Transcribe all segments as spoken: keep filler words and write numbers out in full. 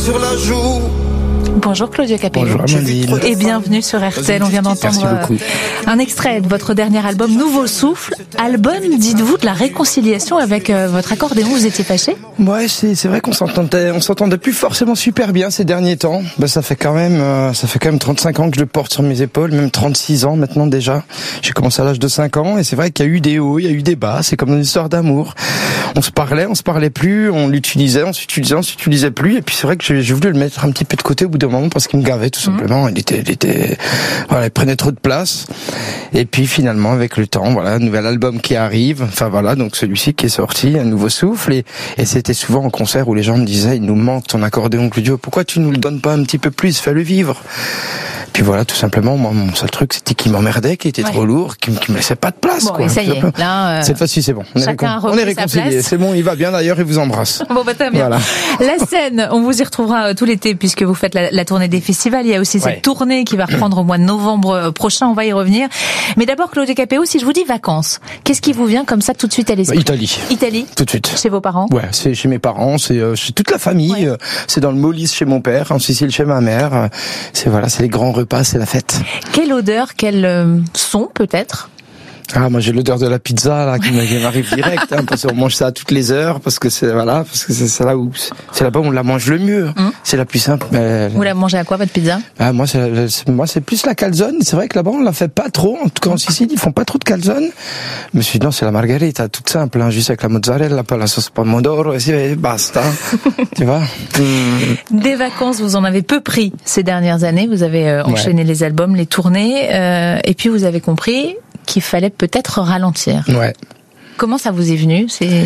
sur la joue. Bonjour Claudio Capéo. Bonjour Amandine. Et bienvenue sur R T L. On vient d'entendre un extrait de votre dernier album Nouveau Souffle. Album, dites-vous, de la réconciliation avec euh, votre accordéon. Vous étiez fâché ? Ouais, c'est c'est vrai qu'on s'entendait, on s'entendait plus forcément super bien ces derniers temps. Ben ça fait quand même, euh, ça fait quand même trente-cinq ans que je le porte sur mes épaules, même trente-six ans maintenant déjà. J'ai commencé à l'âge de cinq ans et c'est vrai qu'il y a eu des hauts, il y a eu des bas. C'est comme une histoire d'amour. On se parlait, on se parlait plus, on l'utilisait, on s'utilisait, on s'utilisait plus. Et puis c'est vrai que j'ai, j'ai voulu le mettre un petit peu de côté au bout d'un moment parce qu'il me gavait tout simplement. Il était, il était, voilà, il prenait trop de place. Et puis finalement, avec le temps, voilà, un nouvel album qui arrive. Enfin voilà, donc celui-ci qui est sorti, un nouveau souffle. Et, et c'était souvent en concert où les gens me disaient, il nous manque ton accordéon, Claudio. Pourquoi tu nous le donnes pas un petit peu plus? Fais-le vivre. Puis voilà, tout simplement, moi, mon seul truc, c'était qu'il m'emmerdait, qu'il était ouais. trop lourd, qu'il, qu'il me laissait pas de place. Bon, quoi. Et ça y est, là, euh, cette fois-ci, c'est bon. On est, récon- on est réconciliés. C'est bon, il va bien d'ailleurs, il vous embrasse. Bon, bah, très bien. Voilà. La scène, on vous y retrouvera tout l'été puisque vous faites la, la tournée des festivals. Il y a aussi ouais. cette tournée qui va reprendre au mois de novembre prochain. On va y revenir. Mais d'abord, Claudio Capéo, si je vous dis vacances, qu'est-ce qui vous vient comme ça tout de suite à l'esprit? Italie. Italie. Tout de suite. Chez vos parents? Ouais, c'est chez mes parents, c'est euh, chez toute la famille. Ouais. C'est dans le Molise chez mon père, en Sicile chez ma mère. C'est voilà, c'est les grands repas, c'est la fête. Quelle odeur, quel euh, son peut-être? Ah, moi j'ai l'odeur de la pizza là qui m'arrive direct, hein, parce qu'on mange ça à toutes les heures, parce que c'est voilà, parce que c'est, c'est là où c'est là-bas où on la mange le mieux. Mmh. C'est la plus simple. Mais... Vous la mangez à quoi votre pizza? Ah, moi c'est, c'est moi c'est plus la calzone. C'est vrai que là-bas on la fait pas trop. En tout cas en Sicile ils font pas trop de calzone. Mais sinon c'est la margherita, toute simple, hein, juste avec la mozzarella, pas la sauce pomodoro et c'est basta. Tu vois. Mmh. Des vacances vous en avez peu pris ces dernières années. Vous avez euh, enchaîné ouais. les albums, les tournées, euh, et puis vous avez compris qu'il fallait peut-être ralentir. Ouais. Comment ça vous est venu? C'est...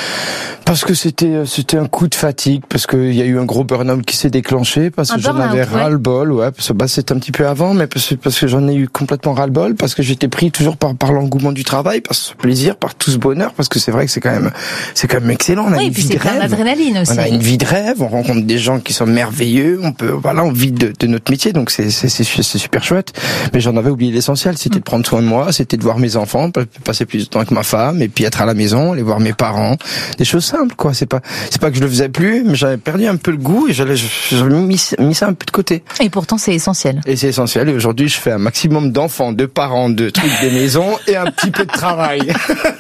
Parce que c'était c'était un coup de fatigue, parce qu'il y a eu un gros burn-out qui s'est déclenché, parce que un j'en avais ras-le-bol, ouais, parce que bah, c'était un petit peu avant, mais parce que, parce que j'en ai eu complètement ras-le-bol, parce que j'étais pris toujours par, par l'engouement du travail, par ce plaisir, par tout ce bonheur, parce que c'est vrai que c'est quand même c'est quand même excellent. On a oui, une et puis vie c'est de rêve. Plein d'adrénaline aussi. On a une vie de rêve, on rencontre des gens qui sont merveilleux, on peut voilà, on vit de, de notre métier, donc c'est, c'est c'est c'est super chouette. Mais j'en avais oublié l'essentiel, c'était mmh. de prendre soin de moi, c'était de voir mes enfants, passer plus de temps avec ma femme, et puis être à la maison, aller voir mes parents, des choses simples, quoi. C'est pas C'est pas que je le faisais plus, mais j'avais perdu un peu le goût et j'avais, j'avais mis, mis ça un peu de côté. Et pourtant, c'est essentiel. Et c'est essentiel. Et aujourd'hui, je fais un maximum d'enfants, de parents, de trucs de maison et un petit peu de travail.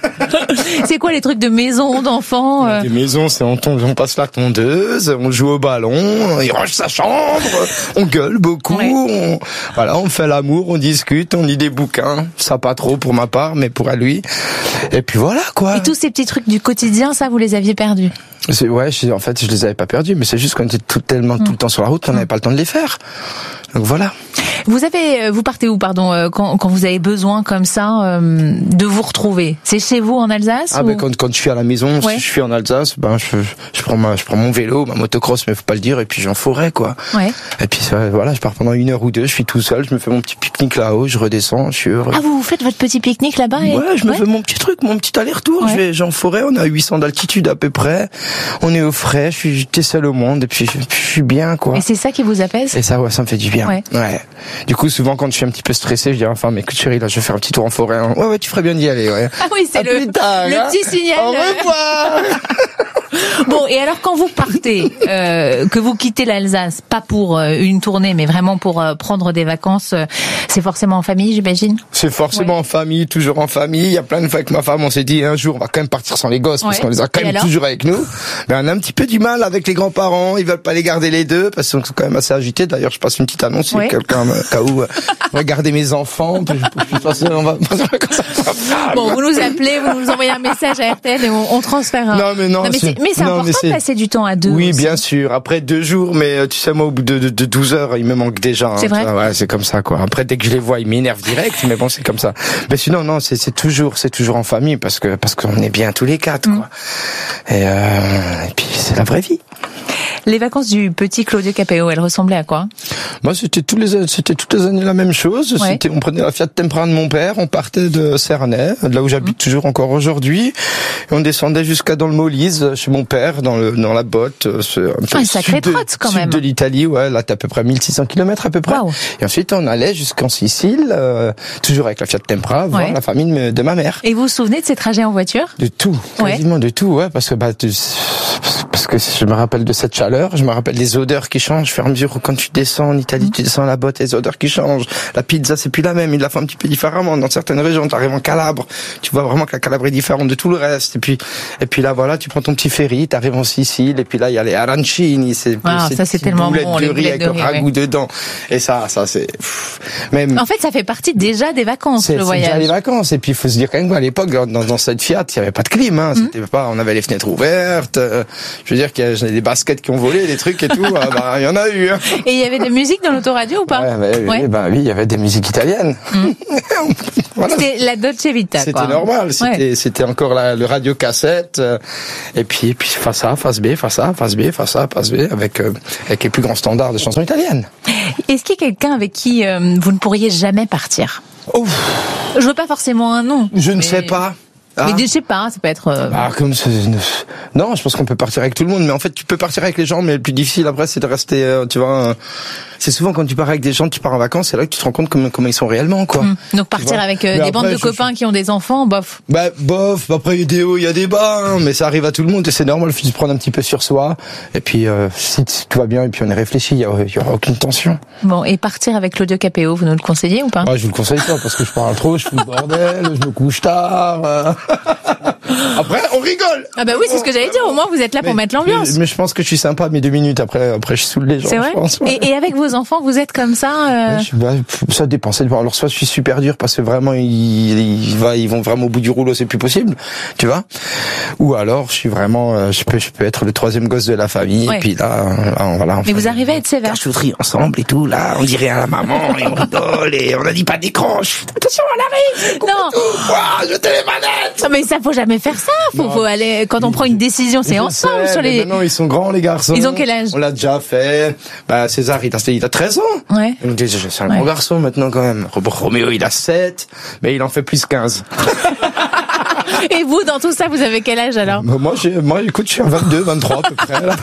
C'est quoi les trucs de maison, d'enfants euh... Des maisons, c'est on, tombe, on passe la tondeuse, on joue au ballon, il range sa chambre, on gueule beaucoup, ouais. on, voilà, on fait l'amour, on discute, on lit des bouquins. Ça pas trop pour ma part, mais pour lui. Et puis voilà, quoi. Et tous ces petits trucs du quotidien, ça, vous les aviez perdus? C'est, ouais, je, en fait, je les avais pas perdus, mais c'est juste qu'on était tout, tellement mmh. tout le temps sur la route qu'on n'avait mmh. pas le temps de les faire. Donc voilà. Vous avez, vous partez où, pardon, quand, quand vous avez besoin comme ça euh, de vous retrouver? C'est chez vous en Alsace? Ah ou... ben quand quand je suis à la maison, ouais. si je suis en Alsace, ben je je prends ma je prends mon vélo, ma motocross, mais faut pas le dire, et puis je vais en forêt, quoi. Ouais. Et puis ça, voilà, je pars pendant une heure ou deux, je suis tout seul, je me fais mon petit pique-nique là-haut, je redescends, je suis heureux. Ah, vous vous faites votre petit pique-nique là-bas? Et... Ouais, je me ouais. fais mon petit truc, mon petit aller-retour. Ouais. Je vais, j'ai en forêt, on est à huit cents d'altitude à peu près, on est au frais, je suis j'étais seul au monde, et puis je, je suis bien, quoi. Et c'est ça qui vous apaise? Et ça, ouais, ça me fait du bien. Ouais. ouais. Du coup, souvent quand je suis un petit peu stressé, je dis enfin, mais écoute chérie, là, je vais faire un petit tour en forêt. Hein. Ouais, ouais, tu ferais bien d'y aller, ouais. Ah oui, c'est à le, tard, le hein. petit signal. Au revoir. Bon, et alors quand vous partez, euh, que vous quittez l'Alsace, pas pour euh, une tournée, mais vraiment pour euh, prendre des vacances, euh, c'est forcément en famille, j'imagine? C'est forcément ouais. en famille, toujours en famille. Il y a plein de fois avec ma femme, on s'est dit un jour, on va quand même partir sans les gosses, ouais. parce qu'on les a quand et même alors toujours avec nous. Mais on a un petit peu du mal avec les grands-parents, ils veulent pas les garder les deux, parce qu'ils sont quand même assez agités. D'ailleurs, je passe une petite annonce, si ouais. quelqu'un, au cas où, euh, regarder mes enfants, puis je, je pense, on va, bon, vous nous appelez, vous nous envoyez un message à R T L et on, on transfère. Non, mais non, non mais c'est, mais c'est non, important mais c'est... de passer du temps à deux. Oui, aussi. bien sûr. Après deux jours, mais tu sais, moi, au bout de, de, de douze heures, il me manque déjà. Hein, c'est vrai. Ouais, c'est comme ça, quoi. Après, dès que je les vois, ils m'énervent direct, mais bon, c'est comme ça. Mais sinon, non, c'est, c'est toujours, c'est toujours en famille, parce que, parce qu'on est bien tous les quatre, mmh. quoi. Et, euh, et puis, c'est la vraie vie. Les vacances du petit Claudio Capéo, elles ressemblaient à quoi? Moi, c'était tous les, c'était toutes les années la même chose. Ouais. C'était, on prenait la Fiat Tempra de mon père, on partait de Cernay, là où j'habite mmh. toujours encore aujourd'hui, et on descendait jusqu'à dans le Molise, chez mon père, dans le, dans la botte, c'est un peu ah, sacré trotte, quand sud même. de l'Italie, ouais, là, t'as à peu près mille six cents kilomètres à peu près. Wow. Et ensuite, on allait jusqu'en Sicile, euh, toujours avec la Fiat Tempra, voir ouais. la famille de, de ma mère. Et vous vous souvenez de ces trajets en voiture? De tout, quasiment ouais. de tout, ouais, parce que, bah, de, parce que je me rappelle de cette chaleur l'heure. Je me rappelle les odeurs qui changent au fur et à mesure quand tu descends en Italie, tu descends à la botte, les odeurs qui changent. La pizza, c'est plus la même. Ils la font un petit peu différemment. Dans certaines régions, tu arrives en Calabre, tu vois vraiment que la Calabre est différente de tout le reste. Et puis, et puis là, voilà, tu prends ton petit ferry, tu arrives en Sicile, et puis là, il y a les arancini, c'est, ah, c'est ça, c'est tellement bon, de les riz avec de le riz, ragoût ouais. dedans. Et ça, ça, c'est, pff, même. En fait, ça fait partie déjà des vacances, c'est, le c'est voyage. déjà les vacances. Et puis, il faut se dire quand même qu'à l'époque, dans, dans cette Fiat, il y avait pas de clim, hein. C'était mmh. pas, on avait les fenêtres ouvertes. Euh, je veux dire qu'il y a des baskets qui ont volé, des trucs et tout. euh, bah, il y en a eu, hein. Et il y avait des musiques dans l'autoradio ou pas? Ouais, bah, ouais. Oui, bah, oui, il y avait des musiques italiennes. Mmh. Voilà. C'était la Dolce Vita, c'était quoi. normal. C'était, ouais. c'était encore la, le radio cassette. Euh, et puis, et puis, face A, face B, face A, face B, face A, face B, avec, euh, avec les plus grands standards de chansons italiennes. Est-ce qu'il y a quelqu'un avec qui euh, vous ne pourriez jamais partir? Ouf. Je veux pas forcément un nom. Je ne mais... sais pas. Ah. Mais je sais pas, ça peut être... Euh... Ah, comme ça, non, je pense qu'on peut partir avec tout le monde, mais en fait, tu peux partir avec les gens, mais le plus difficile après, c'est de rester, euh, tu vois, euh, c'est souvent quand tu pars avec des gens, tu pars en vacances, c'est là que tu te rends compte comment, comment ils sont réellement, quoi. Mmh. Donc partir avec euh, des après, bandes de je, copains je... qui ont des enfants, bof. Bah, bof, après il y a des hauts, il y a des bas, hein, mais ça arrive à tout le monde, et c'est normal, il faut se prendre un petit peu sur soi, et puis euh, si, si tout va bien, et puis on est réfléchi, il y, y aura aucune tension. Bon, et partir avec Claudio Capéo, vous nous le conseillez ou pas? Ah, je vous le conseille pas, parce que je parle trop, je fous le bordel, je me couche tard... Euh... Après, on rigole. Ah bah oui, c'est ce que j'allais dire. Au moins, vous êtes là mais, pour mettre l'ambiance. Mais, mais je pense que je suis sympa mes deux minutes. Après, après, je saoule les gens. C'est vrai. Je pense, ouais. et, et avec vos enfants, vous êtes comme ça. Euh... Ouais, je, bah, ça dépend. Ça dépend. Alors soit je suis super dur parce que vraiment ils, ils, va, ils vont vraiment au bout du rouleau, c'est plus possible, tu vois. Ou alors je suis vraiment, euh, je peux, je peux être le troisième gosse de la famille. Ouais. Et puis là, là voilà. Mais vous arrivez à être sévère. Cachotterie ensemble et tout. Là, on dirait à la maman et on rigole et on a dit pas d'écran. Attention, elle arrive. Non. Ouah, je te les manettes. Non mais ça, faut jamais faire ça. Faut, faut aller quand on prend une décision, c'est je ensemble sais, sur les. Non, ils sont grands les garçons. Ils ont quel âge? On l'a déjà fait. Bah César, il a, il a treize ans. Ouais. Donc c'est un ouais. bon garçon maintenant quand même. Roméo, il a sept, mais il en fait plus quinze. Et vous, dans tout ça, vous avez quel âge alors? Bah, moi, j'ai, moi, écoute, je suis à vingt-deux, vingt-trois à peu près là.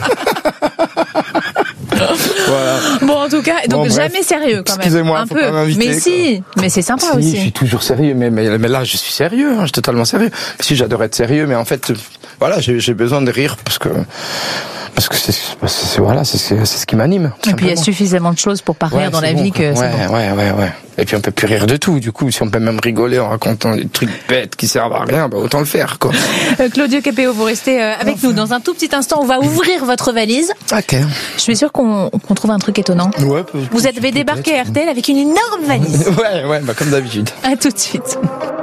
Voilà. Bon, en tout cas, donc bon, jamais sérieux quand même. Excusez-moi, un faut peu. pas m'inviter, mais si, quoi. Mais c'est sympa si, aussi. Je suis toujours sérieux, mais, mais, mais là, je suis sérieux, hein, je suis totalement sérieux. Si j'adore être sérieux, mais en fait, voilà, j'ai, j'ai besoin de rire parce que. Parce que c'est, c'est voilà, c'est, c'est, c'est ce qui m'anime. Et puis il y a suffisamment de choses pour pas rire ouais, dans la bon, vie que ouais, c'est bon. Ouais, ouais, ouais. Et puis on peut plus rire de tout. Du coup, si on peut même rigoler en racontant des trucs bêtes qui servent à rien, bah autant le faire, quoi. Euh, Claudio Capéo, vous restez euh, avec enfin. nous dans un tout petit instant. On va ouvrir votre valise. Ok. Je suis sûr qu'on, qu'on trouve un truc étonnant. Ouais. Vous avez débarqué à R T L avec une énorme valise. Ouais, ouais, bah comme d'habitude. À tout de suite.